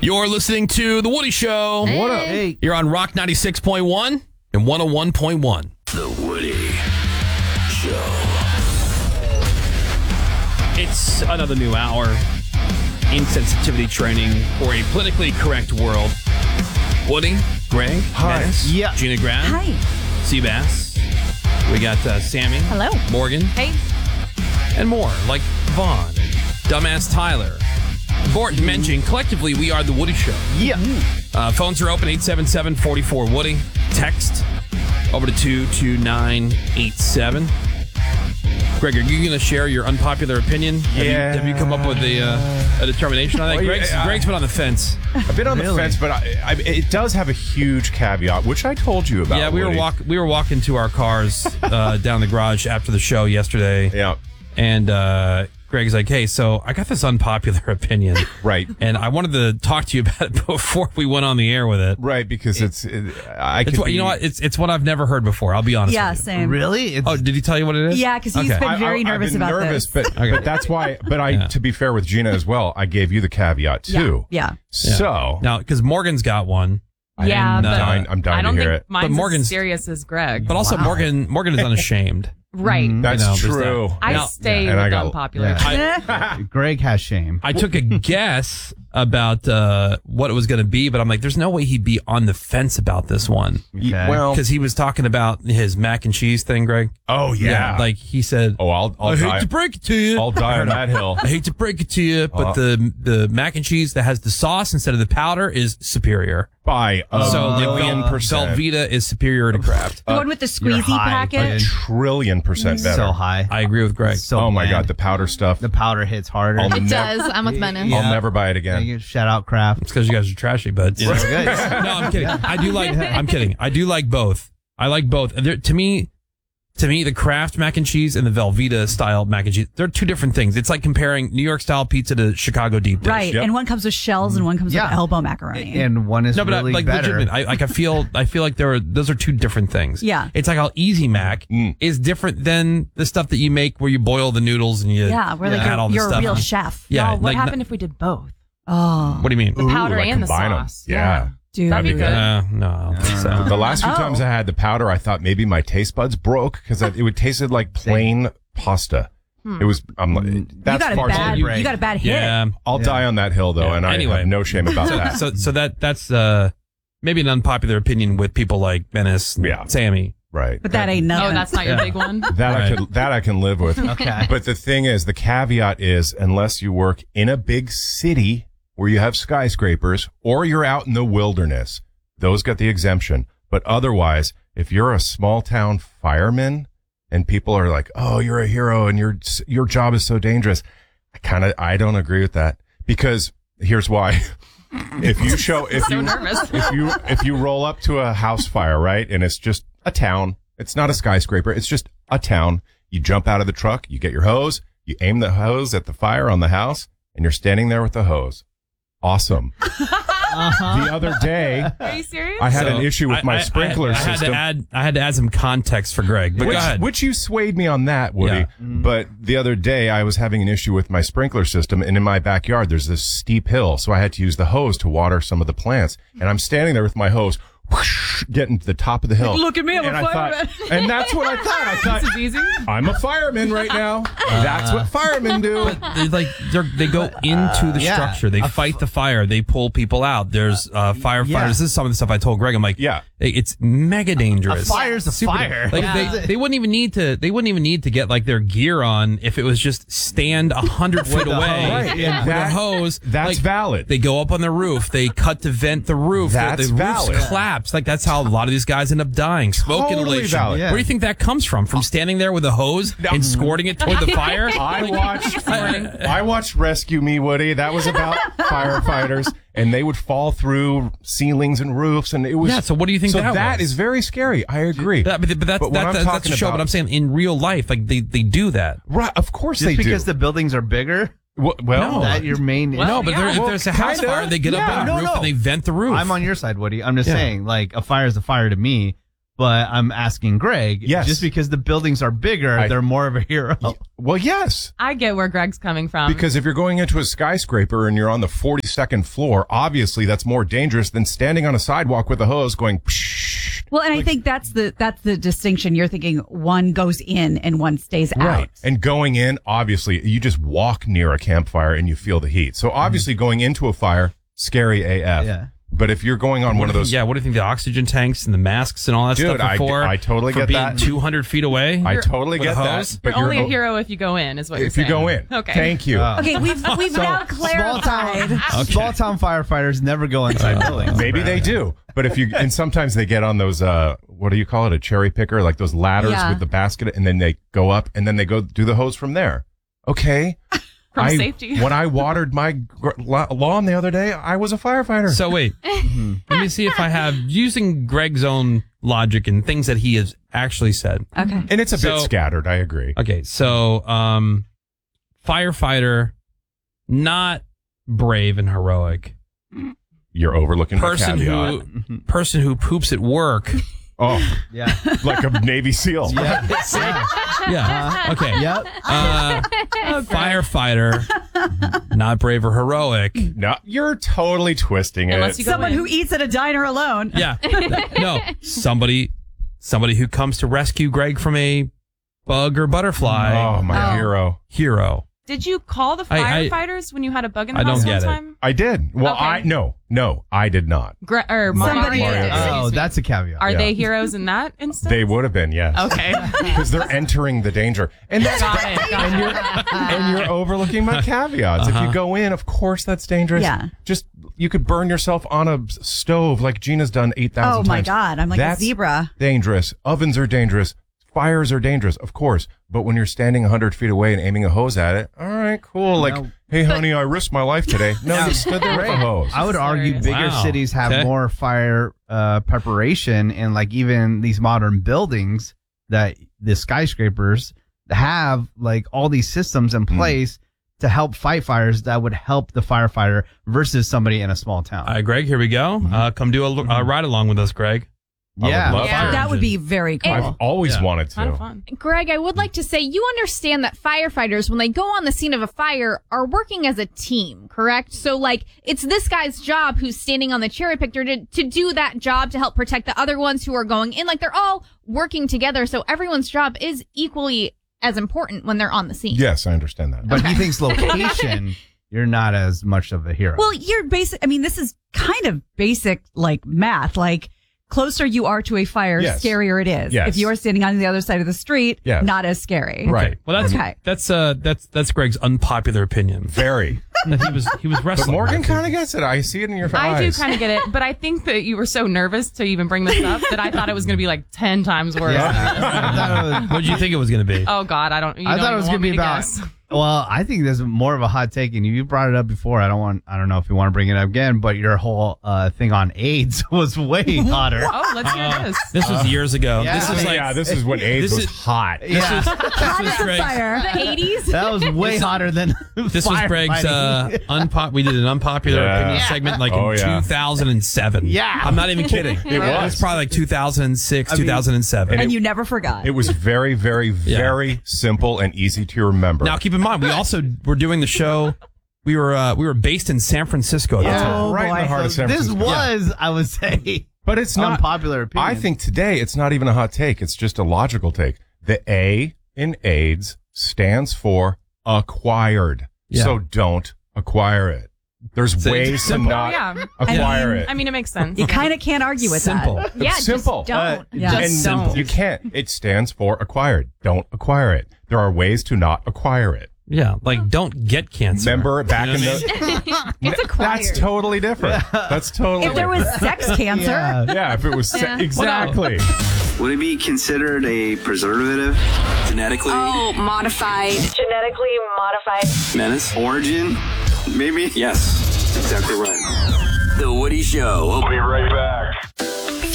You're listening to The Woody Show. Hey. What up? Hey. You're on Rock 96.1 and 101.1. The Woody Show. It's another new hour. Insensitivity training for a politically correct world. Woody, Greg, Hi. Dennis, Yeah. Gina Grant, Hi. Seabass. We got Sammy. Hello. Morgan. Hey. And more, like Vaughn, and Dumbass Tyler. Bort mentioned, collectively, we are The Woody Show. Yeah. Phones are open, 877-44-WOODY. Text over to 22987. Greg, are you going to share your unpopular opinion? Yeah. Have you come up with a determination on that? Well, Greg's been on the fence. I've been on the fence, but it does have a huge caveat, which I told you about. Yeah, we were walking to our cars down the garage after the show yesterday. Yeah. And Greg's like, hey, so I got this unpopular opinion. Right. And I wanted to talk to you about it before we went on the air with it. Right, because You know what? It's what I've never heard before. I'll be honest Yeah, with you. same. Really? Oh, did he tell you what it is? Yeah, because he's been very nervous I've been about nervous, this. but that's why. But to be fair with Gina as well, I gave you the caveat too. Yeah. So Now, because Morgan's got one. Yeah, And, but I'm dying I don't to hear think it. mine's Morgan's- as serious as Greg. But also, Morgan is unashamed. Right. That's You know, there's true. I Now- stay And with I the got- unpopular. Greg has shame. I took a guess about what it was going to be, but I'm like, there's no way he'd be on the fence about this one. Okay. Well, Because he was talking about his mac and cheese thing, Greg. oh yeah. Like he said, oh, I'll I die. hate to break it to you. I'll die on that hill. I hate to break it to you, but the mac and cheese that has the sauce instead of the powder is superior. By a So like million percent. Velveeta is superior to Kraft. The one with the squeezy high, packet. kid. trillion percent better. So high. I agree with Greg. So oh my bland. god, the powder stuff. The powder hits harder. I'll It never- does. I'm with Menace. Yeah. I'll never buy it again. Thank you. Shout out Kraft. It's because you guys are trashy, but you know. So good. No, I'm kidding. I'm kidding. I do like both. I like both. And to me, the Kraft mac and cheese and the Velveeta style mac and cheese, they're two different things. It's like comparing New York style pizza to Chicago deep dish. Right. Yep. And one comes with shells and one comes Yeah. with elbow macaroni. And one is No, but really like better. legitimate. I feel like those are two different things. Yeah. It's like how Easy Mac is different than the stuff that you make where you boil the noodles and you yeah, we're like add all the you're a stuff. real chef. Yeah. What like, happened if we did both? Oh, what do you mean? The powder like and the combine 'em. sauce. Yeah. dude. That'd be good. No, I don't think so. The last few Oh. times I had the powder, I thought maybe my taste buds broke because it would tasted like plain pasta. It was. I'm like, You that's got a far bad. too. You got a bad hit. Yeah. I'll die on that hill though, Yeah. and I Anyway. have no shame about that. So that's maybe an unpopular opinion with people like Menace and Yeah. Sammy. Right. But that ain't nothing. Oh, that's not your big one? That I can live with. Okay. But the thing is, the caveat is, unless you work in a big city where you have skyscrapers, or you're out in the wilderness, those got the exemption. But otherwise, if you're a small town fireman and people are like, "Oh, you're a hero and your job is so dangerous," I don't agree with that, because here's why. If you roll up to a house fire, right, and it's just a town, it's not a skyscraper, it's just a town. You jump out of the truck, you get your hose, you aim the hose at the fire on the house, and you're standing there with the hose. Awesome. The other day, Are you serious? I had an issue with my sprinkler system. I had to add some context for Greg. But go ahead. Which you swayed me on that, Woody. Yeah. But the other day I was having an issue with my sprinkler system, and in my backyard there's this steep hill, so I had to use the hose to water some of the plants. And I'm standing there with my hose, whoosh, getting to the top of the hill. Look at me, I'm and a I fireman. and that's what I thought. I thought, This is easy. I'm a fireman right now. That's what firemen do. They go into the Yeah. structure. They fight the fire. They pull people out. There's firefighters. Yeah. This is some of the stuff I told Greg. I'm like, Yeah. it's mega dangerous. A fire's a fire. Like Yeah. they wouldn't even need to get like their gear on if it was just stand 100 feet the away hose. Right, and with a that- hose. that's Like, valid. They go up on the roof. They cut to vent the roof. That's the valid. roof's collapse. Like that's how a lot of these guys end up dying. Smoke Totally inhalation. valid. Yeah. Where do you think that comes from? From standing there with a hose and squirting it toward the fire? I watched Rescue Me, Woody. That was about firefighters, and they would fall through ceilings and roofs, and it was. Yeah, so what do you think So that that was? is very scary. I agree. But that's But what I'm that's talking a show. about- But I'm saying in real life, like they do that. Right, of course Just they because do. the buildings are bigger, Well, No. that your main. No, but yeah. if there's a house kinda. fire, they get up Yeah. on the No, roof no. and they vent the roof. I'm on your side, Woody. I'm just Yeah. saying, like, a fire is a fire to me. But I'm asking Greg, Yes. just because the buildings are bigger, they're more of a hero. Well, yes. I get where Greg's coming from. Because if you're going into a skyscraper and you're on the 42nd floor, obviously that's more dangerous than standing on a sidewalk with a hose going. Psh. Well, and I think that's the distinction. You're thinking one goes in and one stays out. And going in, obviously, you just walk near a campfire and you feel the heat. So obviously, going into a fire, scary AF. Yeah. But if you're going on one of those, Yeah, what do you think the oxygen tanks and the masks and all that Dude, stuff are for? I totally for get being that. 200 feet away. I totally with get a that. hose? But you're only a hero if you go in, is what you're if you saying. go in. Okay. Thank you. Okay, we've now clarified. Small town firefighters never go inside buildings. Maybe they do, but if you and sometimes they get on those what do you call it, a cherry picker, like those ladders Yeah. with the basket, and then they go up and then they go do the hose from there. Okay. From safety. When I watered my lawn the other day, I was a firefighter. So wait, let me see if I have, using Greg's own logic and things that he has actually said. Okay. and it's a bit So- scattered. I agree. Okay, so firefighter, not brave and heroic. You're overlooking my Person caveat. who poops at work. Oh, Yeah. like a Navy SEAL. Yeah. Yeah. Okay. Yep. Firefighter, not brave or heroic. No, you're totally twisting Unless it. you go Someone in. who eats at a diner alone. Yeah. No. Somebody who comes to rescue Greg from a bug or butterfly. Oh, my hero. Hero. Did you call the I- firefighters when you had a bug in the I house don't one get it. time? I did. Well, Okay. No, I did not. Or Somebody Mario did. did. Oh, Excuse me. that's a caveat. Are Yeah. they heroes in that instance? They would have been, yes. Okay. Because they're entering the danger. And that's and you're overlooking my caveats. If you go in, of course that's dangerous. Yeah. Just you could burn yourself on a stove like Gina's done 8,000 Oh times. my God, I'm like That's a zebra. Dangerous. Ovens are dangerous. Fires are dangerous, of course. But when you're standing 100 feet away and aiming a hose at it, all right, cool. Like, No. hey, honey, I risked my life today. No, you stood there with a hose. I would argue Serious. bigger Wow. cities have Okay. more fire preparation, and like even these modern buildings that the skyscrapers have like all these systems in place to help fight fires that would help the firefighter versus somebody in a small town. All right, Greg, here we go. Come do a ride along with us, Greg. I would yeah. love Yeah. to. That would be very cool. I've always Yeah. wanted Kind of to. fun. Greg, I would like to say you understand that firefighters, when they go on the scene of a fire, are working as a team, correct? So, like, it's this guy's job who's standing on the cherry picker to do that job to help protect the other ones who are going in. Like, they're all working together, so everyone's job is equally as important when they're on the scene. Yes, I understand that. But he thinks location, you're not as much of a hero. Well, you're basic. I mean, this is kind of basic, like math. Like, closer you are to a fire, Yes. scarier it is. Yes. If you are standing on the other side of the street, Yes. not as scary. Right. Well, Okay. that's Greg's unpopular opinion. Very. That he was But wrestling. Morgan with. kind of gets it. I see it in your I do eyes. kind of get it, but I think that you were so nervous to even bring this up that I thought it was going to be like 10 times worse. I thought it was- What did you think it was going to be? Oh God, I don't. You I don't thought it even was want going to me be about. guess. Well, I think there's more of a hot take, and you brought it up before. I don't know if you want to bring it up again, but your whole thing on AIDS was way hotter. Oh, let's hear this. This was years ago. Yeah. This is like yeah, this is when AIDS this was is- hot. Yeah, Hot was as a Greg's- fire. The 80s? that was way hotter than This was Greg's firefighting. we did an unpopular Yeah. opinion segment like Oh, in yeah. 2007. Yeah. I'm not even kidding. It was. probably like 2006, I mean- 2007. And you never forgot. It was very, very, Yeah. very simple and easy to remember. Now keep in mind, we also were doing the show. We were based in San Francisco at the Yeah. time. Oh, right in boy. the heart of San This Francisco. was, I would say, But it's not unpopular opinion. I think today it's not even a hot take. It's just a logical take. The A in AIDS stands for acquired. Yeah. So don't acquire it. There's So it's ways to simple. not Yeah. acquire it. I mean, it makes sense. You kind of can't argue with Simple. that. Yeah, simple. just don't. Yeah. And don't. you can't. It stands for acquired. Don't acquire it. There are ways to not acquire it. Yeah, like don't get cancer. Remember back in the. It's acquired. That's totally different. That's totally. If there was different. sex cancer, Yeah, if it was exactly. Would it be considered a preservative? Genetically? Oh, modified. Genetically modified. Menace? Origin? Maybe? Yes, exactly right. The Woody Show. We'll be right back.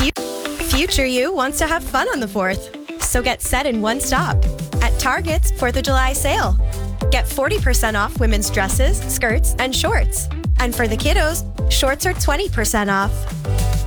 Future you wants to have fun on the 4th, so get set in one stop at Target's 4th of July sale. Get 40% off women's dresses, skirts, and shorts. And for the kiddos, shorts are 20% off.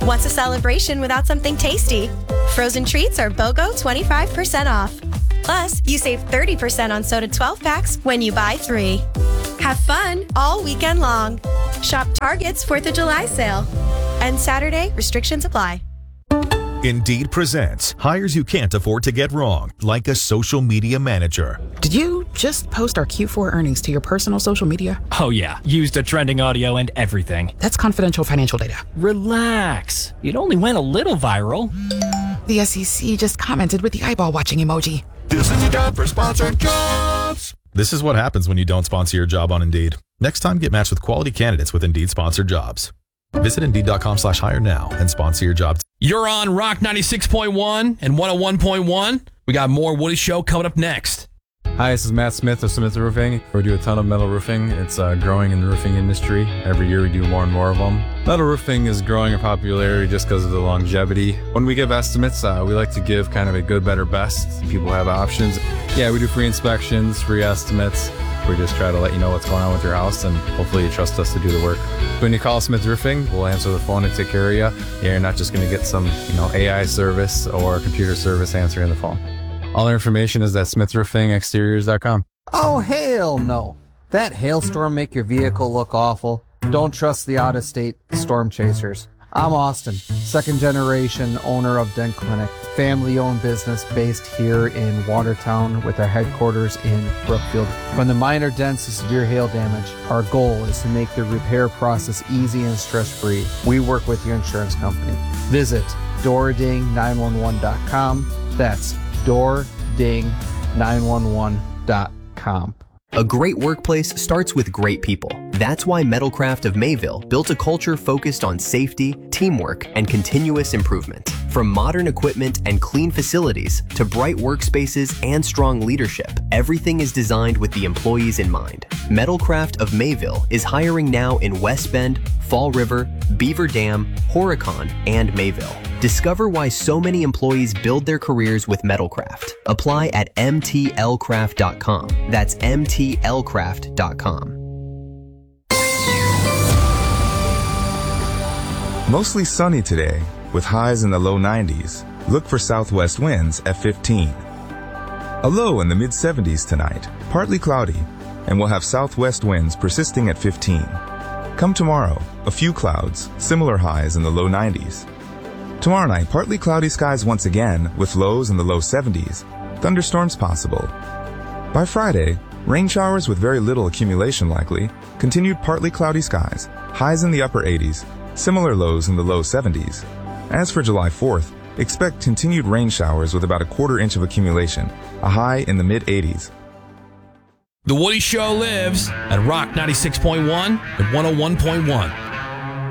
What's a celebration without something tasty? Frozen treats are BOGO 25% off. Plus, you save 30% on soda 12 packs when you buy 3. Have fun all weekend long. Shop Target's 4th of July sale. And Saturday, restrictions apply. Indeed presents hires you can't afford to get wrong, like a social media manager. Did you just post our Q4 earnings to your personal social media? Oh yeah, used a trending audio and everything. That's confidential financial data. Relax. It only went a little viral. The SEC just commented with the eyeball watching emoji. This is your job for sponsored jobs. This is what happens when you don't sponsor your job on Indeed. Next time, get matched with quality candidates with Indeed sponsored jobs. Visit Indeed.com/hire now and sponsor your job. You're on Rock 96.1 and 101.1. We got more Woody Show coming up next. Hi, this is Matt Smith of Smith Roofing. We do a ton of metal roofing. It's growing in the roofing industry. Every year we do more and more of them. Metal roofing is growing in popularity just because of the longevity. When we give estimates, we like to give kind of a good, better, best. People have options. Yeah, we do free inspections, free estimates. We just try to let you know what's going on with your house, and hopefully you trust us to do the work. When you call Smith Roofing, we'll answer the phone and take care of you. You're not just going to get some, AI service or computer service answering the phone. All our information is at smithroofingexteriors.com. Oh, hell no. That hailstorm make your vehicle look awful? Don't trust the out-of-state storm chasers. I'm Austin, second generation owner of Dent Clinic, family-owned business based here in Watertown with our headquarters in Brookfield. From the minor dents to severe hail damage, our goal is to make the repair process easy and stress-free. We work with your insurance company. Visit doording911.com. That's doording911.com. A great workplace starts with great people. That's why Metalcraft of Mayville built a culture focused on safety, teamwork, and continuous improvement. From modern equipment and clean facilities to bright workspaces and strong leadership, everything is designed with the employees in mind. Metalcraft of Mayville is hiring now in West Bend, Fall River, Beaver Dam, Horicon, and Mayville. Discover why so many employees build their careers with Metalcraft. Apply at mtlcraft.com. That's mtlcraft.com. Mostly sunny today, with highs in the low 90s. Look for southwest winds at 15. A low in the mid-70s tonight, partly cloudy, and we'll have southwest winds persisting at 15. Come tomorrow, a few clouds, similar highs in the low 90s. Tomorrow night, partly cloudy skies once again, with lows in the low 70s. Thunderstorms possible. By Friday, rain showers with very little accumulation likely, continued partly cloudy skies, highs in the upper 80s, similar lows in the low 70s. As for July 4th, expect continued rain showers with about a quarter inch of accumulation, a high in the mid-80s. The Woody Show lives at Rock 96.1 and 101.1.